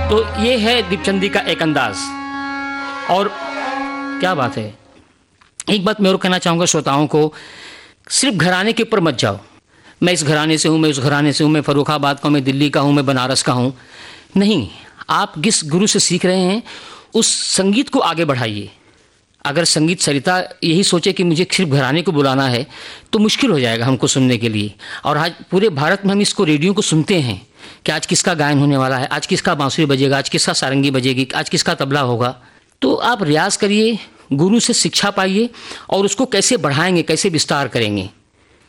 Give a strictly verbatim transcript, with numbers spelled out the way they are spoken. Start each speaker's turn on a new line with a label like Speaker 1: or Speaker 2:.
Speaker 1: तो ये है दीपचंदी का एक अंदाज। और क्या बात है, एक बात मैं और कहना चाहूँगा श्रोताओं को, सिर्फ घराने के ऊपर मत जाओ, मैं इस घराने से हूँ, मैं उस घराने से हूँ, मैं फर्रुखाबाद का हूँ, मैं दिल्ली का हूँ, मैं बनारस का हूँ। नहीं, आप जिस गुरु से सीख रहे हैं उस संगीत को आगे बढ़ाइए। अगर संगीत सरिता यही सोचे कि मुझे सिर्फ घराने को बुलाना है तो मुश्किल हो जाएगा हमको सुनने के लिए। और आज पूरे भारत में हम इसको रेडियो को सुनते हैं कि आज किसका गायन होने वाला है, आज किसका बांसुरी बजेगा, आज किसका सारंगी बजेगी, आज किसका तबला होगा। तो आप रियाज़ करिए, गुरु से शिक्षा पाइए और उसको कैसे बढ़ाएंगे, कैसे विस्तार करेंगे।